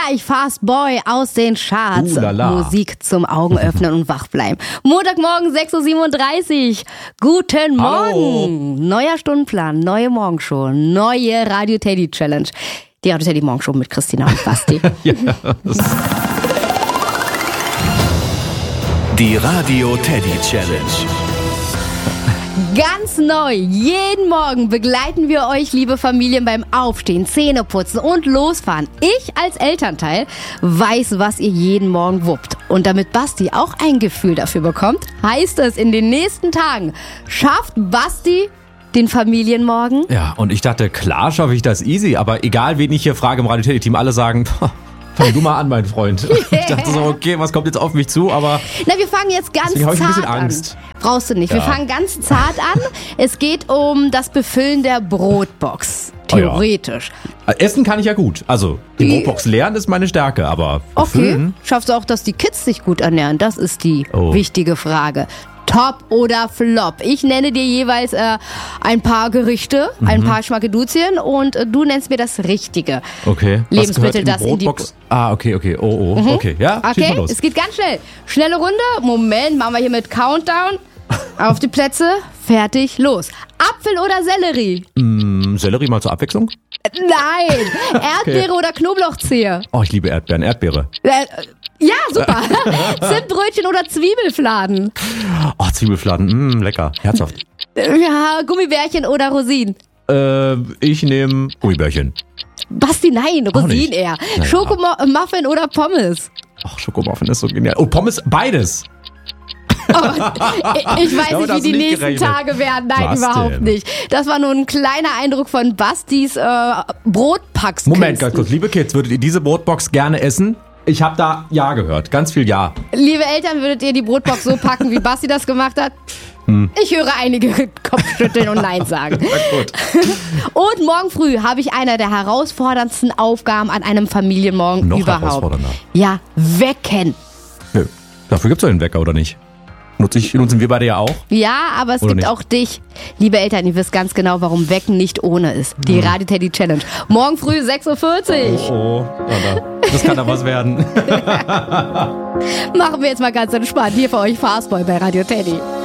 gleich Fast Boy aus den Charts. Lala. Musik zum Augenöffnen und wachbleiben. Montagmorgen 6.37 Uhr. Guten Morgen. Hallo. Neuer Stundenplan, neue Morgenshow, neue Radio Teddy Challenge. Die Radio Teddy Morgenshow mit Christina und Basti. Die Radio Teddy Challenge. Ganz neu, jeden Morgen begleiten wir euch, liebe Familien, beim Aufstehen, Zähneputzen und Losfahren. Ich als Elternteil weiß, was ihr jeden Morgen wuppt. Und damit Basti auch ein Gefühl dafür bekommt, heißt es in den nächsten Tagen, schafft Basti den Familienmorgen? Ja, und ich dachte, klar schaffe ich das easy, aber egal, wen ich hier frage im Radio Teddy Team, alle sagen, fang du mal an, mein Freund. Ich dachte so, okay, was kommt jetzt auf mich zu, aber Na, wir fangen jetzt ganz deswegen habe ich ein bisschen zart an. Angst. Brauchst du nicht. Wir Ja. fangen ganz zart an. Es geht um das Befüllen der Brotbox. Oh ja. Theoretisch. Essen kann ich ja gut. Also, die Brotbox leeren ist meine Stärke, aber Okay. befüllen? Schaffst du auch, dass die Kids sich gut ernähren? Das ist die Oh. wichtige Frage. Top oder Flop? Ich nenne dir jeweils ein paar Gerichte, ein paar Schmackeduzien und du nennst mir das Richtige. Okay. Lebensmittel, Was gehört das in die Brotbox? Okay. Oh. Okay, ja, schieß mal Okay, los. es geht ganz schnell. Schnelle Runde. Moment, machen wir hier mit Countdown. Auf die Plätze, fertig, los. Apfel oder Sellerie? Sellerie mal zur Abwechslung? Nein. Erdbeere oder Knoblauchzehe? Oh, ich liebe Erdbeeren. Erdbeere. Ja, super. Zimtbrötchen oder Zwiebelfladen? Oh, Zwiebelfladen. Lecker. Herzhaft. Ja, Gummibärchen oder Rosinen? Ich nehme Gummibärchen. Basti, nein, Auch Rosinen nicht. eher. Naja. Schokomuffin oder Pommes? Ach, Schokomuffin ist so genial. Oh, Pommes, beides. Ich weiß Damit nicht, wie hast die du nicht nächsten gerechnet. Tage werden. Nein, Was überhaupt denn? nicht. Das war nur ein kleiner Eindruck von Bastis Brotpacks. Moment, ganz kurz. Liebe Kids, würdet ihr diese Brotbox gerne essen? Ich habe da Ja gehört. Ganz viel Ja. Liebe Eltern, würdet ihr die Brotbox so packen, wie Basti das gemacht hat? Ich höre einige Kopfschütteln und Nein sagen. Na gut. Und morgen früh habe ich eine der herausforderndsten Aufgaben an einem Familienmorgen Noch überhaupt. herausfordernder. Ja, wecken. Nö. Dafür gibt's doch den Wecker, oder nicht? Nutzen wir beide ja auch. Ja, aber es Oder gibt nicht? auch dich. Liebe Eltern, ihr wisst ganz genau, warum Wecken nicht ohne ist. Die Radio Teddy Challenge. Morgen früh 6.40 Uhr. Oh, das kann da was werden. Machen wir jetzt mal ganz entspannt. Hier für euch Fastboy bei Radio Teddy.